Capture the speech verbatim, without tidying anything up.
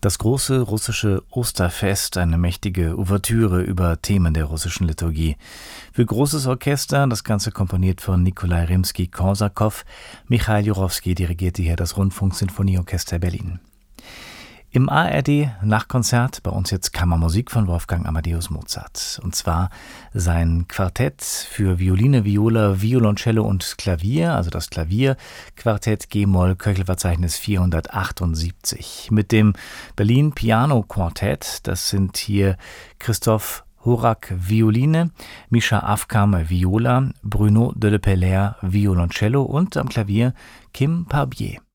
Das große russische Osterfest, eine mächtige Ouvertüre über Themen der russischen Liturgie. Für großes Orchester, das Ganze komponiert von Nikolai Rimski-Korsakow. Michail Jurowski dirigierte hier das Rundfunksinfonieorchester Berlin. Im A R D-Nachkonzert bei uns jetzt Kammermusik von Wolfgang Amadeus Mozart. Und zwar sein Quartett für Violine, Viola, Violoncello und Klavier, also das Klavierquartett G-Moll, Köchelverzeichnis vierhundertachtundsiebzig. Mit dem Berlin Piano Quartett, das sind hier Christoph Horak Violine, Mischa Afkam Viola, Bruno de Le Pellaire Violoncello und am Klavier Kim Barbier.